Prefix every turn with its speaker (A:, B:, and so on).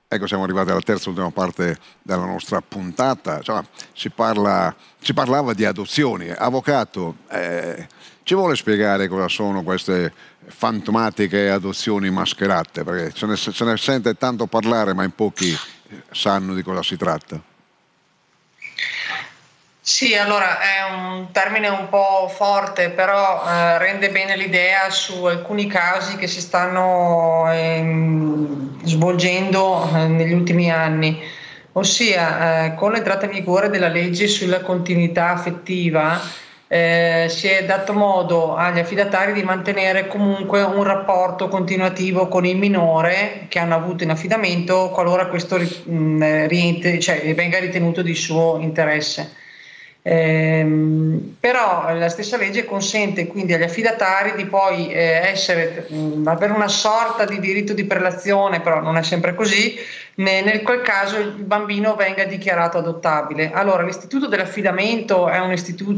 A: Ecco, siamo arrivati alla terza e ultima parte della nostra puntata. Insomma, si parlava di adozioni. Avvocato, ci vuole spiegare cosa sono queste fantomatiche adozioni mascherate? Perché se ne sente tanto parlare, ma in pochi sanno di cosa si tratta.
B: Sì, allora è un termine un po' forte, però rende bene l'idea su alcuni casi che si stanno svolgendo negli ultimi anni, ossia con l'entrata in vigore della legge sulla continuità affettiva si è dato modo agli affidatari di mantenere comunque un rapporto continuativo con il minore che hanno avuto in affidamento qualora questo cioè, venga ritenuto di suo interesse. Però la stessa legge consente quindi agli affidatari di poi avere una sorta di diritto di prelazione, però non è sempre così, nel qual caso il bambino venga dichiarato adottabile. Allora, l'istituto dell'affidamento è un istituto